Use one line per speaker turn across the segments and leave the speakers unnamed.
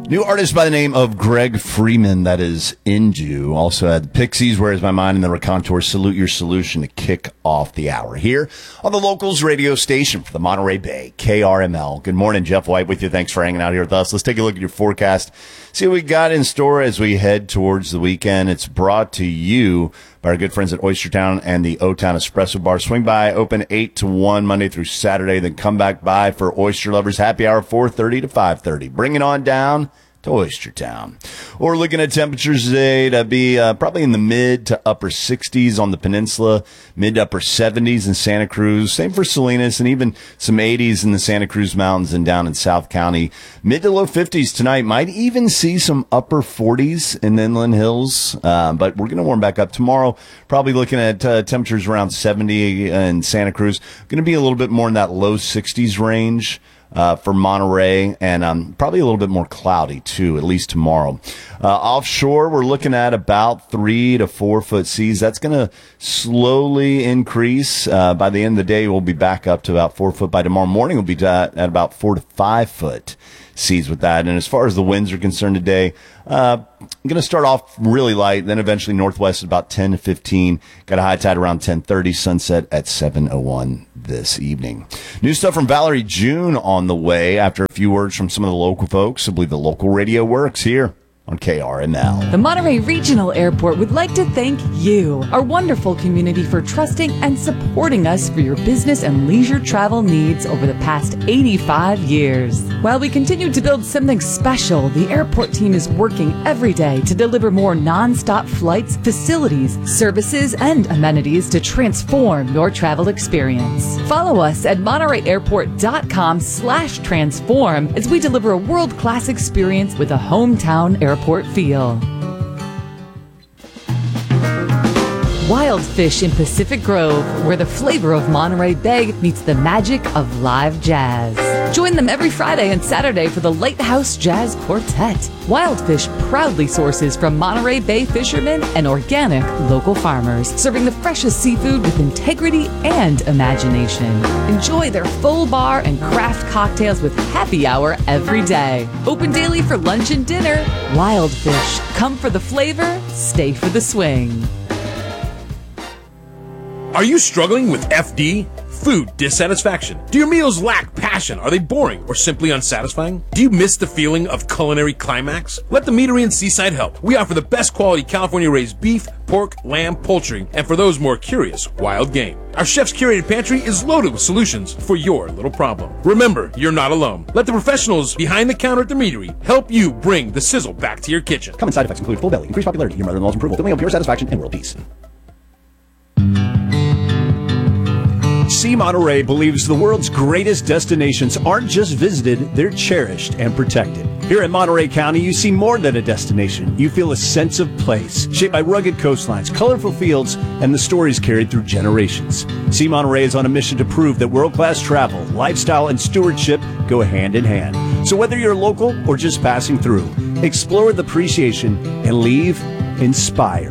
New artist by the name of Greg Freeman, that is Inju. Also had Pixies, Where's My Mind, and the Raconteurs, Salute Your Solution to kick off the hour here on the Locals radio station for the Monterey Bay, KRML. Good morning, Jeff White with you. Thanks for hanging out here with us. Let's take a look at your forecast, see what we got in store as we head towards the weekend. It's brought to you by our good friends at Oystertown and the O-Town Espresso Bar. Swing by, open 8 to 1 Monday through Saturday, then come back by for Oyster Lovers Happy Hour 4:30 to 5:30. Bring it on down to Oystertown. We're looking at temperatures today to be probably in the mid to upper 60s on the peninsula, mid to upper 70s in Santa Cruz. Same for Salinas, and even some 80s in the Santa Cruz Mountains and down in South County. Mid to low 50s tonight. Might even see some upper 40s in the Inland Hills, but we're going to warm back up tomorrow. Probably looking at temperatures around 70 in Santa Cruz. Going to be a little bit more in that low 60s range for Monterey, and probably a little bit more cloudy too, at least tomorrow. Offshore, we're looking at about 3 to 4 foot seas. That's going to slowly increase. By the end of the day, we'll be back up to about 4 foot. By tomorrow morning, we'll be at about 4 to 5 foot seas with that. And as far as the winds are concerned today, I'm going to start off really light, then eventually northwest at about 10 to 15. Got a high tide around 10:30, sunset at 7:01 this evening. New stuff from Valerie June on the way after a few words from some of the local folks. I believe the local radio works here on KRML.
The Monterey Regional Airport would like to thank you, our wonderful community, for trusting and supporting us for your business and leisure travel needs over the past 85 years. While we continue to build something special, the airport team is working every day to deliver more non-stop flights, facilities, services, and amenities to transform your travel experience. Follow us at MontereyAirport.com/transform as we deliver a world-class experience with a hometown airport feel. Wild Fish in Pacific Grove, where the flavor of Monterey Bay meets the magic of live jazz. Join them every Friday and Saturday for the Lighthouse Jazz Quartet. Wild Fish proudly sources from Monterey Bay fishermen and organic local farmers, serving the freshest seafood with integrity and imagination. Enjoy their full bar and craft cocktails with happy hour every day. Open daily for lunch and dinner. Wild Fish. Come for the flavor, stay for the swing.
Are you struggling with FD? Food dissatisfaction? Do your meals lack passion? Are they boring or simply unsatisfying? Do you miss the feeling of culinary climax? Let the Meadery in Seaside help. We offer the best quality California-raised beef, pork, lamb, poultry, and for those more curious, wild game. Our chef's curated pantry is loaded with solutions for your little problem. Remember, you're not alone. Let the professionals behind the counter at the Meadery help you bring the sizzle back to your kitchen.
Common side effects include full belly, increased popularity, your mother-in-law's approval, feeling of pure satisfaction, and world peace. See Monterey believes the world's greatest destinations aren't just visited, they're cherished and protected. Here in Monterey County, you see more than a destination. You feel a sense of place, shaped by rugged coastlines, colorful fields, and the stories carried through generations. See Monterey is on a mission to prove that world-class travel, lifestyle, and stewardship go hand in hand. So whether you're local or just passing through, explore with appreciation and leave inspired.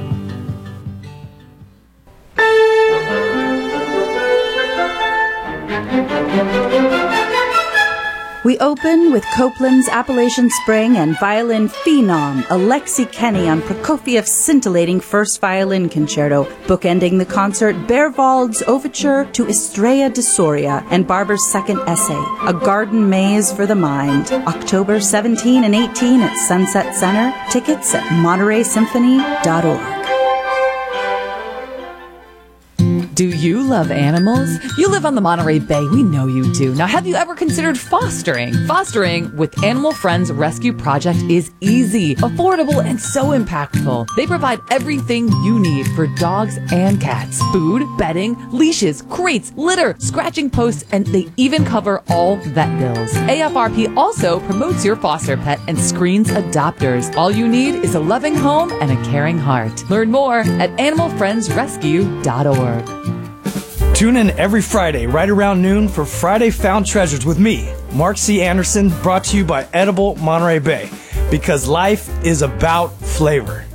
We open with Copland's Appalachian Spring and violin phenom Alexei Kenny on Prokofiev's scintillating first violin concerto, bookending the concert Berwald's overture to Estrella de Soria and Barber's second essay, A Garden Maze for the Mind. October 17 and 18 at Sunset Center. Tickets at MontereySymphony.org.
Do you love animals? You live on the Monterey Bay. We know you do. Now, have you ever considered fostering? Fostering with Animal Friends Rescue Project is easy, affordable, and so impactful. They provide everything you need for dogs and cats. Food, bedding, leashes, crates, litter, scratching posts, and they even cover all vet bills. AFRP also promotes your foster pet and screens adopters. All you need is a loving home and a caring heart. Learn more at animalfriendsrescue.org.
Tune in every Friday right around noon for Friday Found Treasures with me, Mark C. Anderson, brought to you by Edible Monterey Bay, because life is about flavor.